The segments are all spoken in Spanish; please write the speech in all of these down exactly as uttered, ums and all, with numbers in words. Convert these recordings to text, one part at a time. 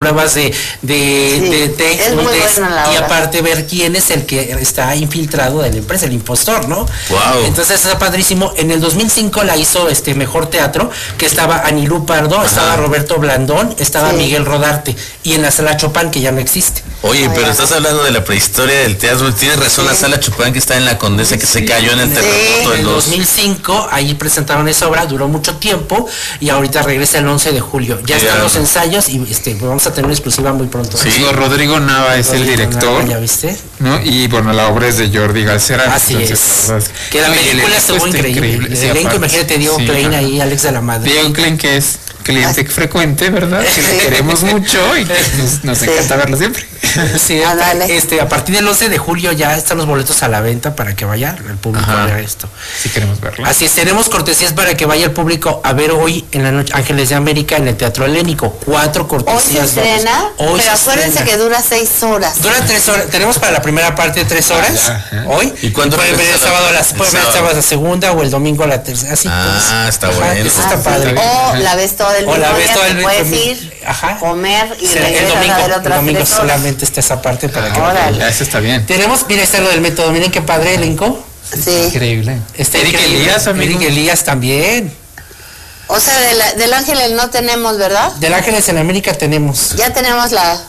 pruebas de de, Sí, de test, es un muy test, buena la y obra. aparte ver quién es el que está infiltrado de la empresa, el impostor, ¿no? Wow. Entonces está padrísimo. En el dos mil cinco la hizo este Mejor Teatro, que estaba Anilú Pardo, Ajá. estaba Roberto Blandón, estaba Sí. Miguel Rodarte, y en la Sala Chopin, que ya no existe. Oye, Ay, pero ay. estás hablando de la prehistoria del teatro. Tienes razón, Sí. la Sala Chopin que está en la Condesa, que se cayó en el Sí. terremoto En del el dos. dos mil cinco, ahí presentaron esa obra, duró mucho tiempo, y ahorita regresa el once de julio. Ya Sí, están ya. los ensayos, y este vamos a tener una exclusiva muy pronto. Sí. Digo, Rodrigo Nava es el director, ¿Ya viste? ¿no? Y bueno, la obra es de Jordi Galcerán. Así entonces, es. la verdad Que la no, y el película elenco estuvo está increíble. sí, El elenco, aparte. imagínate, Diego Sí, Klein ajá. ahí, Alex de la Madre. Diego Klein, que es cliente frecuente, ¿verdad? Que le queremos mucho y que nos, nos Sí. encanta verlo siempre. Sí, Ah, dale. este, a partir del once de julio ya están los boletos a la venta para que vaya el público Ajá. a ver esto. Si queremos verlo. Así es, tenemos cortesías para que vaya el público a ver hoy en la noche Ángeles de América en el Teatro Helénico. Cuatro Hoy cortesías. se estrena, dobles. Hoy pero se acuérdense estrena. que dura seis horas. Dura tres horas. Tenemos para la primera parte tres horas. Ajá. Hoy. ¿Y cuándo pueden ver el regresa la- sábado a las el pueden ver el sábado? sábado a la segunda o el domingo a la tercera. Así Ah, pues. está Ajá, bueno. Eso Ah, está sí. padre. O la ves todo el O mismo la ves día, todo el te puedes mismo- ir, Ajá. comer y Será el regresas domingo, a ver el otras domingo tres horas. solamente está esa parte para que Órale. Ya, eso está bien. tenemos, mira, está lo del método, miren qué padre elenco. Sí. Increíble. Está Eric increíble. Elías, amigo. Eric Elías también. O sea, de la- del Ángel no tenemos, ¿verdad? Del Ángeles en América tenemos. Ya tenemos la...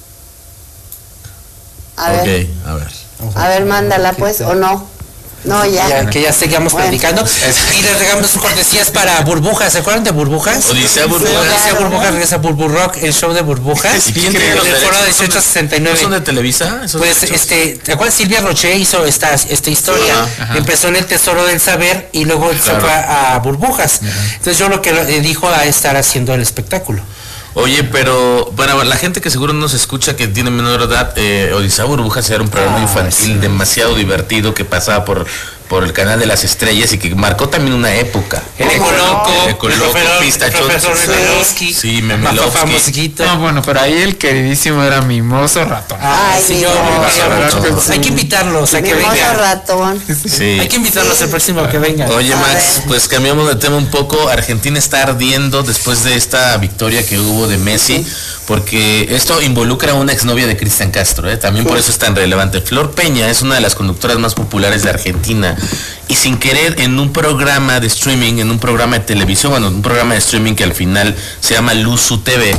A Ok, ver, a ver. a ver, mándala pues, o no. No, ya. Ya, que ya sigamos Bueno. platicando. Y les regalamos cortesías para Burbujas. ¿Se acuerdan de Burbujas? Odisea Burbujas. Odisea Claro. Burbujas, regresa Burbu Rock, el show de Burbujas. ¿Y quién En tiene los el foro derechos? dieciocho sesenta y nueve. ¿No son de Televisa? ¿Esos Pues derechos? este, ¿te acuerdas? Silvia Roche hizo esta, esta historia. Sí. Ajá. Empezó en el Tesoro del Saber y luego se Claro. fue a Burbujas. Entonces yo lo que le dijo a estar haciendo el espectáculo. Oye, pero para la gente que seguro no nos escucha, que tiene menor edad, eh, Odisea Burbujas era un programa Ah, infantil sí. demasiado divertido que pasaba por por el canal de las estrellas y que marcó también una época. El ¿Cómo Eco no? Loco, El Eco el Loco, profesor- Pistachón. el profesor Sí. Memelowski, Sí, Memelowski. Mafa Mosquito. No, bueno, pero ahí el queridísimo era Mimoso Ratón. Ah, Ay, sí, mira. yo lo quería Mimoso mucho. ratón. Hay que invitarlos a que Mimoso vengan. ratón. Sí. Hay que invitarlos el próximo que vengan. Oye, A Max, ver. pues cambiamos de tema un poco. Argentina está ardiendo después de esta victoria que hubo de Messi, porque esto involucra a una exnovia de Cristian Castro, ¿eh? También por eso es tan relevante. Flor Peña es una de las conductoras más populares de Argentina y sin querer en un programa de streaming, en un programa de televisión, bueno, un programa de streaming que al final se llama Luzu T V,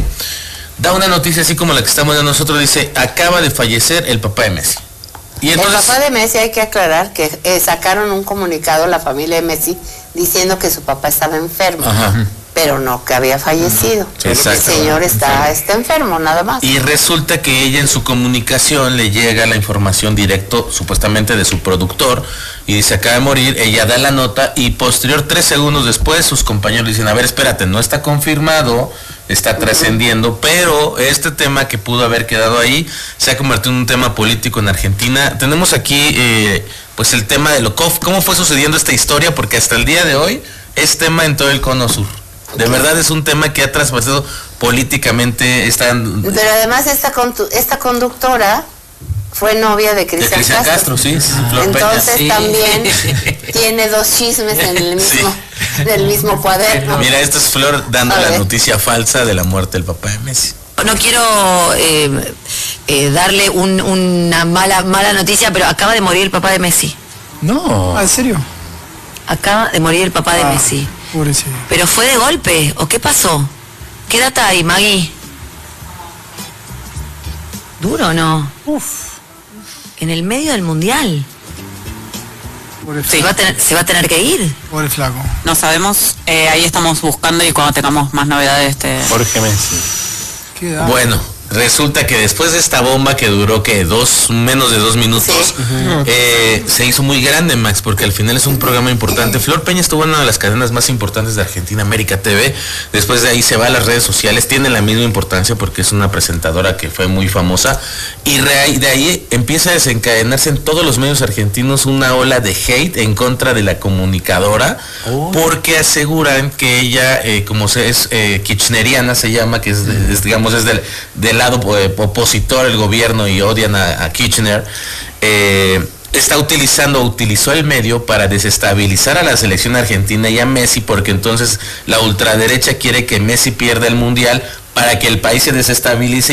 da una noticia así como la que estamos dando nosotros, dice, acaba de fallecer el papá de Messi. Y entonces, El papá de Messi, hay que aclarar que eh, sacaron un comunicado la familia de Messi diciendo que su papá estaba enfermo, Ajá. pero no que había fallecido. El Exacto. señor está, está enfermo, nada más. Y resulta que ella en su comunicación le llega la información directo, supuestamente de su productor, y dice, acaba de morir, ella da la nota, y posterior, tres segundos después, sus compañeros le dicen, a ver, espérate, no está confirmado, está trascendiendo, pero este tema que pudo haber quedado ahí, se ha convertido en un tema político en Argentina. Tenemos aquí, eh, pues el tema de lo, cómo fue sucediendo esta historia, porque hasta el día de hoy es tema en todo el cono sur. De verdad es un tema que ha traspasado políticamente esta... Pero además esta, contu- esta conductora fue novia de De Cristian Cristian Castro. Castro, sí, sí, Flor Peña. Entonces sí. también tiene dos chismes en el mismo, del mismo cuaderno. Mira, esta es Flor dando A la ver. noticia falsa de la muerte del papá de Messi. No quiero eh, eh, darle un- una mala mala noticia, pero acaba de morir el papá de Messi. No. Ah, ¿en serio? Acaba de morir el papá de Ah, Messi. pobrecito. ¿Pero fue de golpe o qué pasó? ¿Qué data hay, Maggie? ¿Duro o no? Uf, En el medio del mundial. pobre ¿Se flaco. va a tener, se va a tener que ir? Pobre flaco. No sabemos, eh, ahí estamos buscando y cuando tengamos más novedades te... Jorge Messi. ¿Qué edad? Bueno, resulta que después de esta bomba que duró que dos, menos de dos minutos, Sí. eh, se hizo muy grande, Max, porque al final es un programa importante. Flor Peña estuvo en una de las cadenas más importantes de Argentina, América T V. Después de ahí se va a las redes sociales, tiene la misma importancia porque es una presentadora que fue muy famosa. Y re- de ahí empieza a desencadenarse en todos los medios argentinos una ola de hate en contra de la comunicadora, porque aseguran que ella, eh, como se es eh, kirchneriana, se llama, que es, de- es, digamos, es del, del lado eh, opositor al gobierno y odian a, a Kirchner, eh, está utilizando, utilizó el medio para desestabilizar a la selección argentina y a Messi, porque entonces la ultraderecha quiere que Messi pierda el mundial para que el país se desestabilice